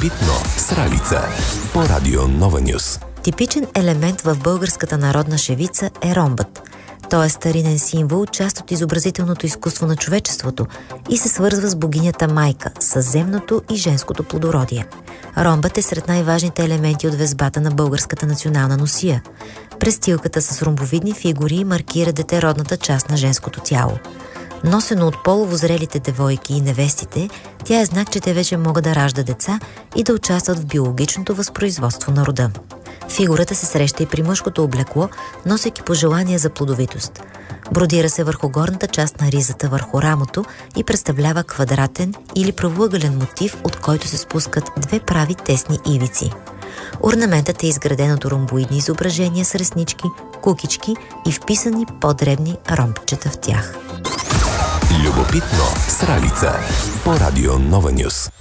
Любопитно с Ралица по Радио Нова Нюс. Типичен елемент в българската народна шевица е ромбът. Той е старинен символ, част от изобразителното изкуство на човечеството и се свързва с богинята майка, с земното и женското плодородие. Ромбът е сред най-важните елементи от везбата на българската национална носия. Престилката с ромбовидни фигури маркира детеродната част на женското тяло. Носено от половозрелите девойки и невестите, тя е знак, че те вече могат да раждат деца и да участват в биологичното възпроизводство на рода. Фигурата се среща и при мъжкото облекло, носейки пожелания за плодовитост. Бродира се върху горната част на ризата върху рамото и представлява квадратен или правоъгълен мотив, от който се спускат две прави тесни ивици. Орнаментът е изграден от ромбоидни изображения с реснички, кукички и вписани по-дребни ромбчета в тях. Любопитно с Ралица по Радио Нова Нюс.